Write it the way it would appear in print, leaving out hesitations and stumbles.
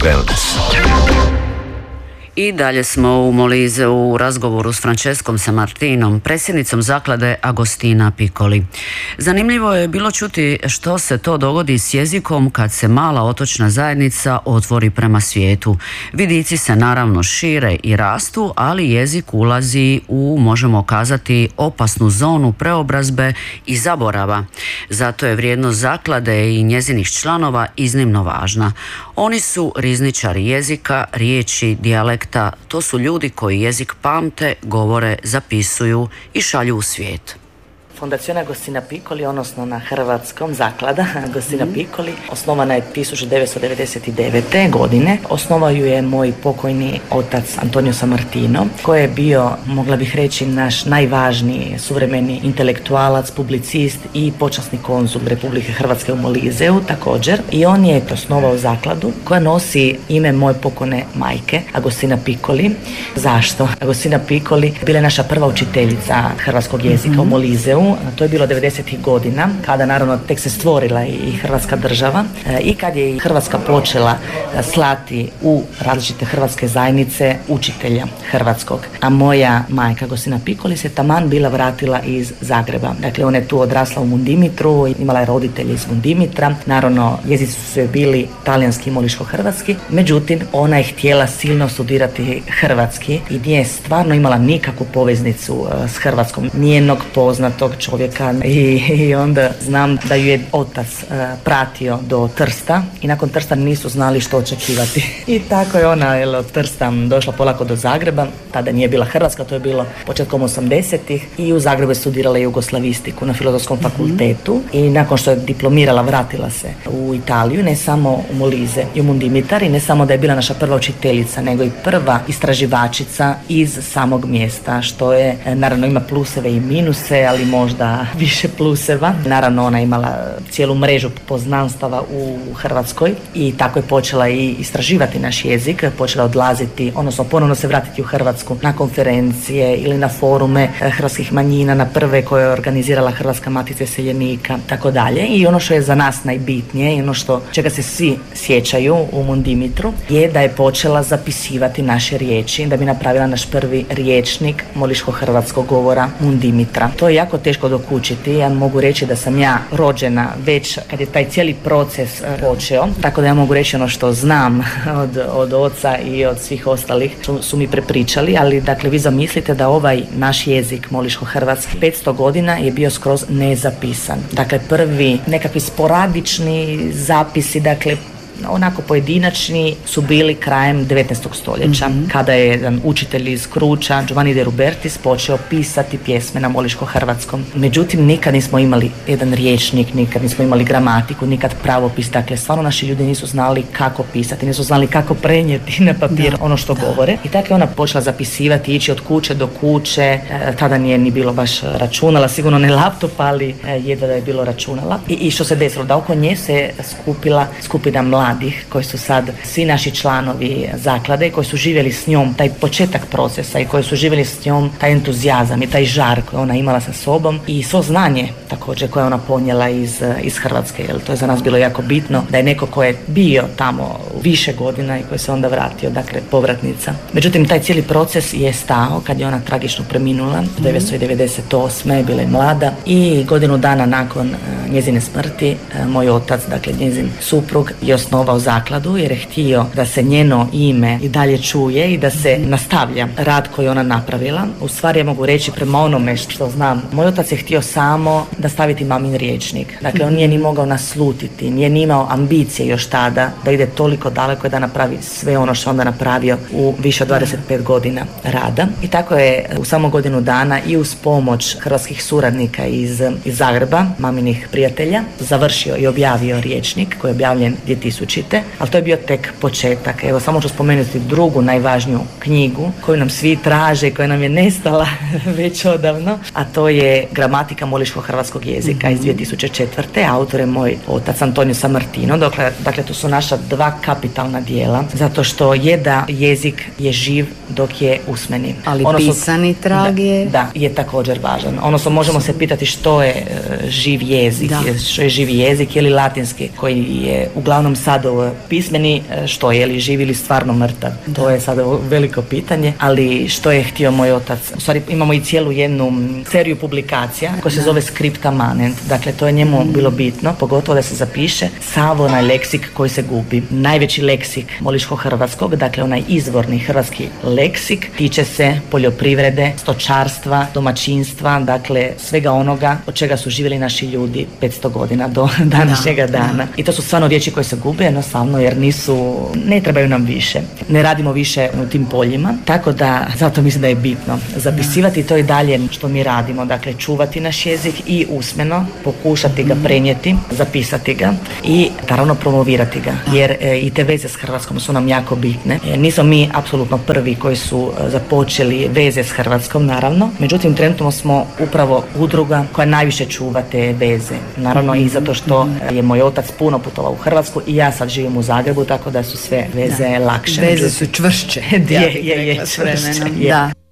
Wellness. I dalje smo u Molizeu u razgovoru s Francescom Sammartinom, predsjednicom zaklade Agostina Piccoli. Zanimljivo je bilo čuti što se to dogodi s jezikom kad se mala otočna zajednica otvori prema svijetu. Vidici se naravno šire i rastu, ali jezik ulazi u, možemo kazati, opasnu zonu preobrazbe i zaborava. Zato je vrijednost zaklade i njezinih članova iznimno važna. Oni su rizničari jezika, riječi, dijalekta. To su ljudi koji jezik pamte, govore, zapisuju i šalju u svijet. Fondazione Agostina Piccoli, odnosno na hrvatskom zaklada Agostina Piccoli, osnovana je 1999. godine. Osnovao ju je moj pokojni otac Antonio Sammartino, koji je bio, mogla bih reći, naš najvažniji suvremeni intelektualac, publicist i počasni konzul Republike Hrvatske u Molizeu također. I on je osnovao zakladu koja nosi ime moje pokojne majke, Agostina Piccoli. Zašto? Agostina Piccoli bila je naša prva učiteljica hrvatskog jezika u Molizeu. To je bilo 90. godina, kada naravno tek se stvorila i Hrvatska država i kad je i Hrvatska počela slati u različite hrvatske zajednice učitelja hrvatskog. A moja majka Agostina Piccoli se taman bila vratila iz Zagreba. Dakle, ona je tu odrasla u Mundimitru, imala je roditelje iz Mundimitra. Naravno, jezici su joj bili talijanski i moliško-hrvatski. Međutim, ona je htjela silno studirati hrvatski i nije stvarno imala nikakvu poveznicu s Hrvatskom, nijednog poznatog čovjeka i onda znam da ju je otac pratio do Trsta i nakon Trsta nisu znali što očekivati. I tako je ona od Trsta došla polako do Zagreba, tada nije bila Hrvatska, to je bilo početkom 80-ih i u Zagrebu je studirala jugoslavistiku na Filozofskom fakultetu i nakon što je diplomirala vratila se u Italiju, ne samo u Molise i u Mundimitar i ne samo da je bila naša prva učiteljica, nego i prva istraživačica iz samog mjesta, što je, naravno ima pluseve i minuse, ali možda više pluseva. Naravno, ona je imala cijelu mrežu poznanstava u Hrvatskoj i tako je počela i istraživati naš jezik, počela odlaziti, odnosno ponovno se vratiti u Hrvatsku na konferencije ili na forume hrvatskih manjina, na prve koje je organizirala Hrvatska matica iseljenika, tako dalje. I ono što je za nas najbitnije i ono što čega se svi sjećaju u Mundimitru je da je počela zapisivati naše riječi, da bi napravila naš prvi riječnik moliško-hrvatskog govora Mundimitra. To je jako teško dokučiti. Ja mogu reći da sam ja rođena već kad je taj cijeli proces počeo, tako da ja mogu reći ono što znam od oca i od svih ostalih su mi prepričali, ali dakle vi zamislite da ovaj naš jezik moliško-hrvatski 500 godina je bio skroz nezapisan. Dakle prvi nekakvi sporadični zapisi, dakle onako pojedinačni su bili krajem 19. stoljeća, kada je jedan učitelj iz Kruča, Giovanni de Rubertis, počeo pisati pjesme na moliško-hrvatskom. Međutim, nikad nismo imali jedan riječnik, nikad nismo imali gramatiku, nikad pravopis. Dakle, stvarno naši ljudi nisu znali kako pisati, nisu znali kako prenijeti na papir ono što govore. I tako je ona počela zapisivati, ići od kuće do kuće. Tada nije ni bilo baš računala, sigurno ne laptop, ali jedva da je bilo računala. I što se desilo? Da oko nje se skupila skupina mladih koji su sad svi naši članovi zaklade, koji su živjeli s njom taj početak procesa i koji su živjeli s njom taj entuzijazam i taj žar koji ona imala sa sobom i svo znanje također koje ona ponijela iz Hrvatske, jer to je za nas bilo jako bitno da je neko ko je bio tamo više godina i koji se onda vratio, dakle povratnica. Međutim, taj cijeli proces je stao kad je ona tragično preminula 1998. bila je mlada i godinu dana nakon njezine smrti moj otac, dakle njezin suprug, je osnovao zakladu jer je htio da se njeno ime i dalje čuje i da se nastavlja rad koji ona napravila. U stvari ja mogu reći prema onome što znam, moj otac je htio samo da staviti mamin riječnik. Dakle, on nije ni mogao naslutiti, nije ni imao ambicije još tada da ide toliko daleko i da napravi sve ono što onda napravio u više od 25 godina rada. I tako je u samo godinu dana i uz pomoć hrvatskih suradnika iz Zagreba, maminih prijatelja, završio i objavio riječnik koji je objavljen 2000. Ali to je bio tek početak. Evo, samo ću spomenuti drugu najvažniju knjigu koju nam svi traže i koja nam je nestala već odavno, a to je Gramatika moliško-hrvatskog jezika iz 2004. Autor je moj otac Antonio Sammartino. Dakle, to su naša dva kapitalna dijela, zato što je da jezik je živ dok je usmeni. Ali pisani trag je... Da, je također važan. Odnosno, možemo se pitati što je živ jezik. Što je živi jezik ili latinski, koji je uglavnom sadržan sad pismeni, što je li živi ili stvarno mrtav. To je sada veliko pitanje, ali što je htio moj otac? U stvari imamo i cijelu jednu seriju publikacija koja se zove Scripta Manent. Dakle, to je njemu bilo bitno, pogotovo da se zapiše sav onaj leksik koji se gubi. Najveći leksik moliško-hrvatskog, dakle onaj izvorni hrvatski leksik, tiče se poljoprivrede, stočarstva, domaćinstva, dakle svega onoga od čega su živjeli naši ljudi 500 godina do današnjega dana. I to su stvarno riječi koje se gube jednostavno jer ne trebaju nam više. Ne radimo više u tim poljima, tako da zato mislim da je bitno zapisivati to i dalje što mi radimo, dakle čuvati naš jezik i usmeno, pokušati ga prenijeti, zapisati ga i naravno promovirati ga, jer i te veze s Hrvatskom su nam jako bitne. Nismo mi apsolutno prvi koji su započeli veze s Hrvatskom, naravno, međutim trenutno smo upravo udruga koja najviše čuva te veze. Naravno i zato što je moj otac puno putovao u Hrvatsku i ja sad živim u Zagrebu, tako da su sve veze lakše. Veze su čvršće. Je, čvršće. Da.